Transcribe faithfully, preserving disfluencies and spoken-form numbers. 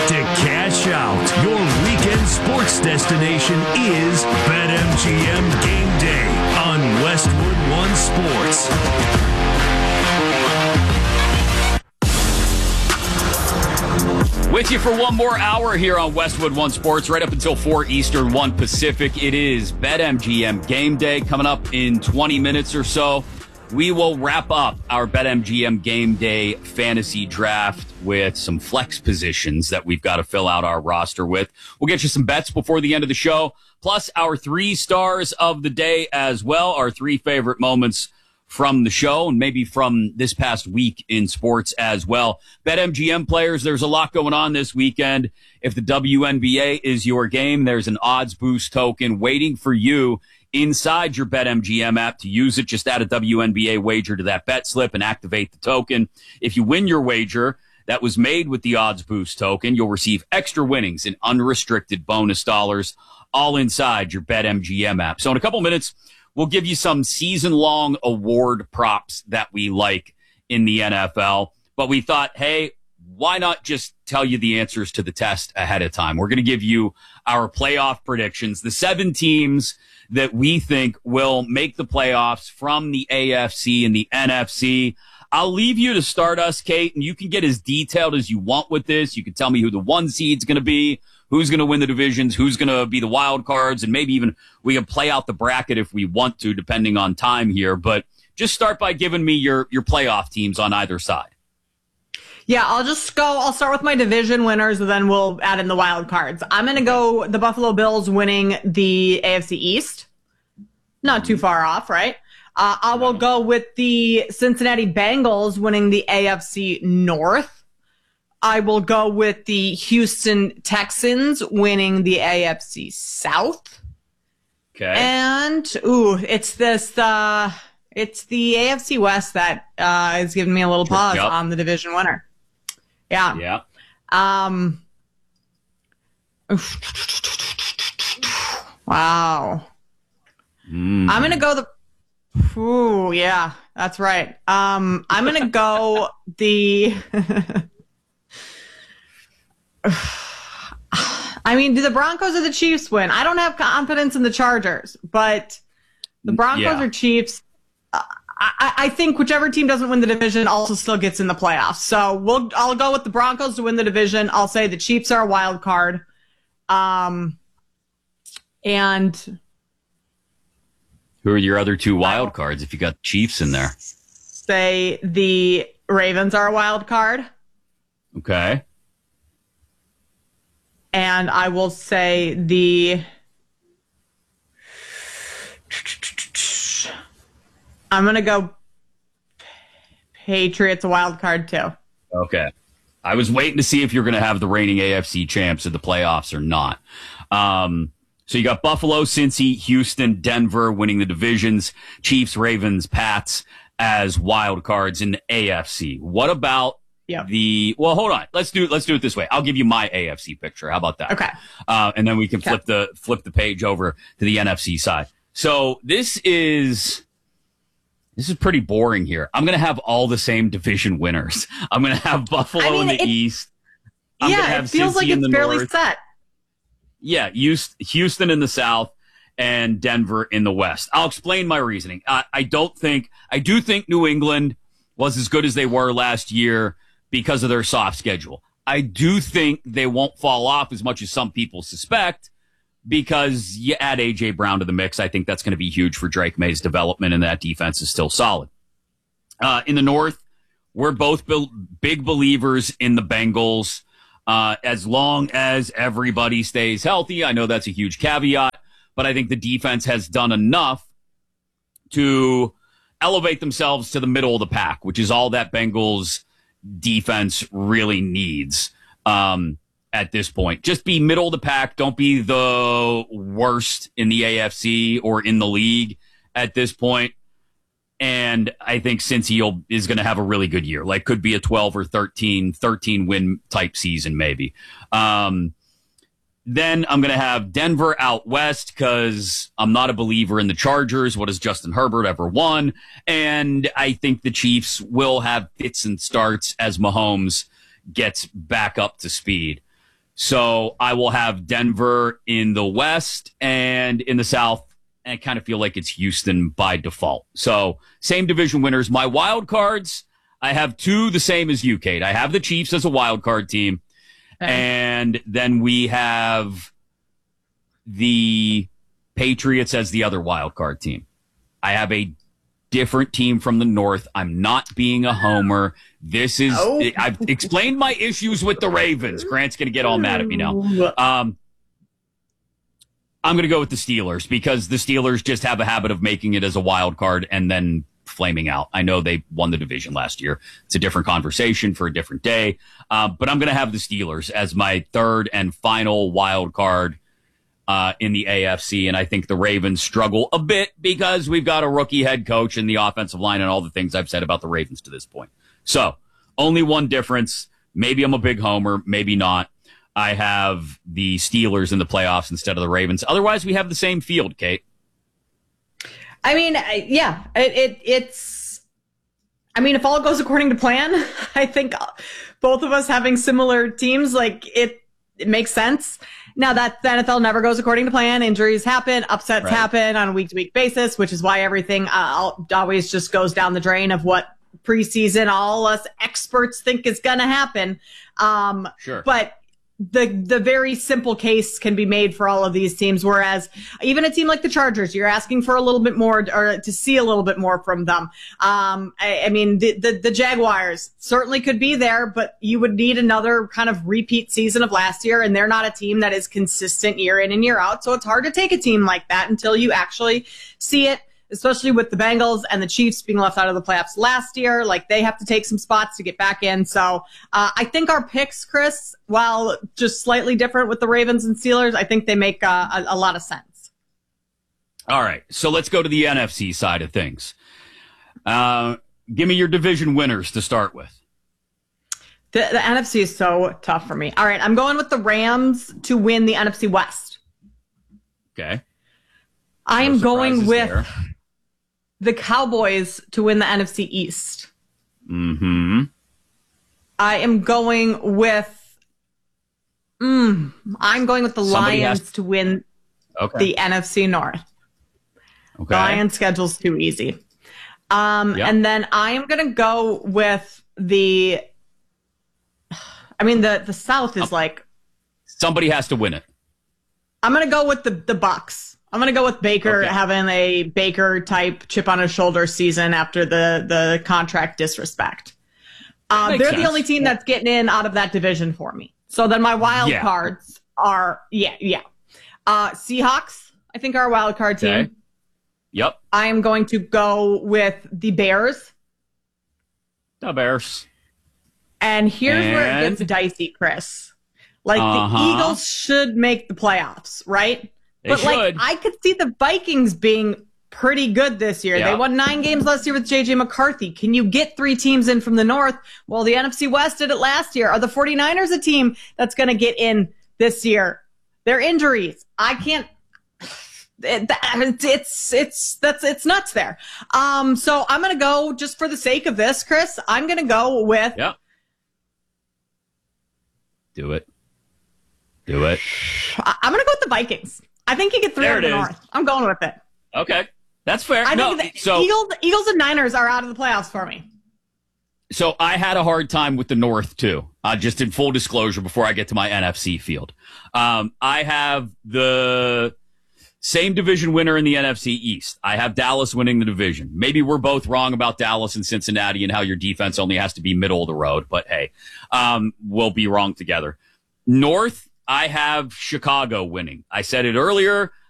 to cash out. Your weekend sports destination is BetMGM Game Day on Westwood One Sports. With you for one more hour here on Westwood One Sports, right up until four Eastern, one Pacific. It is BetMGM Game Day coming up in twenty minutes or so. We will wrap up our BetMGM Game Day fantasy draft with some flex positions that we've got to fill out our roster with. We'll get you some bets before the end of the show, plus our three stars of the day as well, our three favorite moments from the show and maybe from this past week in sports as well. BetMGM players, there's a lot going on this weekend. If the W N B A is your game, there's an odds boost token waiting for you inside your BetMGM app. To use it, just add a W N B A wager to that bet slip and activate the token. If you win your wager that was made with the odds boost token, you'll receive extra winnings and unrestricted bonus dollars all inside your BetMGM app. So in a couple minutes, we'll give you some season-long award props that we like in the N F L. But we thought, hey, why not just tell you the answers to the test ahead of time? We're going to give you our playoff predictions, the seven teams that we think will make the playoffs from the A F C and the N F C. I'll leave you to start us, Kate, and you can get as detailed as you want with this. You can tell me who the one seed's going to be, who's going to win the divisions, who's going to be the wild cards, and maybe even we can play out the bracket if we want to, depending on time here. But just start by giving me your, your playoff teams on either side. Yeah, I'll just go. I'll start with my division winners, and then we'll add in the wild cards. I'm going to go the Buffalo Bills winning the A F C East. Not too far off, right? Uh, I will go with the Cincinnati Bengals winning the A F C North. I will go with the Houston Texans winning the A F C South. Okay. And, ooh, it's this, uh, it's the A F C West that uh, is giving me a little pause yep. on the division winner. Yeah. Yeah. Um. Wow. Mm. I'm gonna go the. Ooh, yeah, that's right. Um, I'm gonna go the. I mean, do the Broncos or the Chiefs win? I don't have confidence in the Chargers, but the Broncos yeah. or Chiefs. Uh, I, I think whichever team doesn't win the division also still gets in the playoffs. So we'll. I'll go with the Broncos to win the division. I'll say the Chiefs are a wild card. Um, and. Who are your other two wild cards if you got Chiefs in there? Say the Ravens are a wild card. Okay. And I will say the I'm going to go Patriots a wild card too. Okay. I was waiting to see if you're going to have the reigning A F C champs in the playoffs or not. Um, So you got Buffalo, Cincy, Houston, Denver winning the divisions, Chiefs, Ravens, Pats as wild cards in the A F C. What about yep. the, well, hold on. Let's do, let's do it this way. I'll give you my A F C picture. How about that? Okay. Uh, and then we can okay. flip the, flip the page over to the N F C side. So this is, this is pretty boring here. I'm going to have all the same division winners. I'm going to have Buffalo I mean, in the it, East. I'm yeah, going to have it feels Cincy like in it's the fairly North. set. Yeah, Houston in the South and Denver in the West. I'll explain my reasoning. I, I don't think, I do think New England was as good as they were last year because of their soft schedule. I do think they won't fall off as much as some people suspect because you add A J Brown to the mix. I think that's going to be huge for Drake May's development, and that defense is still solid. Uh, in the North, we're both be- big believers in the Bengals. Uh, as long as everybody stays healthy. I know that's a huge caveat, but I think the defense has done enough to elevate themselves to the middle of the pack, which is all that Bengals defense really needs um, at this point. Just be middle of the pack. Don't be the worst in the A F C or in the league at this point. And I think Cincy is going to have a really good year. Like, could be a twelve or thirteen, thirteen win type season, maybe. Um, then I'm going to have Denver out west because I'm not a believer in the Chargers. What has Justin Herbert ever won? And I think the Chiefs will have fits and starts as Mahomes gets back up to speed. So I will have Denver in the West, and in the South, I kind of feel like it's Houston by default. So same division winners. My wild cards, I have two the same as you, Kate. I have the Chiefs as a wild card team. Okay. And then we have the Patriots as the other wild card team. I have a different team from the North. I'm not being a homer. This is, oh. I've explained my issues with the Ravens. Grant's going to get all mad at me now. Um, I'm going to go with the Steelers because the Steelers just have a habit of making it as a wild card and then flaming out. I know they won the division last year. It's a different conversation for a different day. Uh, but I'm going to have the Steelers as my third and final wild card uh, in the A F C. And I think the Ravens struggle a bit because we've got a rookie head coach in the offensive line and all the things I've said about the Ravens to this point. So only one difference. Maybe I'm a big homer, maybe not. I have the Steelers in the playoffs instead of the Ravens. Otherwise, we have the same field, Kate. I mean, yeah, it, it it's, I mean, if all goes according to plan, I think both of us having similar teams, like it, it makes sense. Now that the N F L never goes according to plan, injuries happen, upsets right. happen on a week to week basis, which is why everything uh, always just goes down the drain of what preseason all us experts think is going to happen. Um, sure. But the the very simple case can be made for all of these teams, whereas even a team like the Chargers, you're asking for a little bit more or to see a little bit more from them. Um, I, I mean, the, the, the Jaguars certainly could be there, but you would need another kind of repeat season of last year, and they're not a team that is consistent year in and year out, so it's hard to take a team like that until you actually see it. Especially with the Bengals and the Chiefs being left out of the playoffs last year. Like, they have to take some spots to get back in. So uh, I think our picks, Chris, while just slightly different with the Ravens and Steelers, I think they make uh, a, a lot of sense. All right. So let's go to the N F C side of things. Uh, give me your division winners to start with. The, the N F C is so tough for me. All right. I'm going with the Rams to win the N F C West. Okay. I am no going with there. the Cowboys to win the N F C East. Mm-hmm. I am going with. Mm, I'm going with the Somebody Lions has... to win okay. the N F C North. Okay. The Lions schedule's too easy. Um, yep. And then I am going to go with the. I mean, the the South is oh. like. Somebody has to win it. I'm going to go with the the Bucks. I'm going to go with Baker okay. having a Baker-type chip on his shoulder season after the, the contract disrespect. Uh, they're sense. the only team that's getting in out of that division for me. So then my wild yeah. cards are, yeah, yeah. Uh, Seahawks, I think, are a wild card team. Okay. Yep. I am going to go with the Bears. The Bears. And here's and... where it gets dicey, Chris. Like, uh-huh. the Eagles should make the playoffs, right? They but, should. like, I could see the Vikings being pretty good this year. Yep. They won nine games last year with J J McCarthy. Can you get three teams in from the North? Well, the N F C West did it last year. Are the 49ers a team that's going to get in this year? Their injuries. I can't. It, it's, it's, that's, it's nuts there. Um, so I'm going to go, just for the sake of this, Chris, I'm going to go with. Yep. Do it. Do it. I'm going to go with the Vikings. I think you get three out of the North. I'm going with it. Okay. That's fair. I no, think the so, Eagles, Eagles and Niners are out of the playoffs for me. So I had a hard time with the North, too. Uh, just in full disclosure before I get to my N F C field. Um, I have the same division winner in the N F C East. I have Dallas winning the division. Maybe we're both wrong about Dallas and Cincinnati and how your defense only has to be middle of the road. But, hey, um, we'll be wrong together. North. I have Chicago winning. I said it earlier.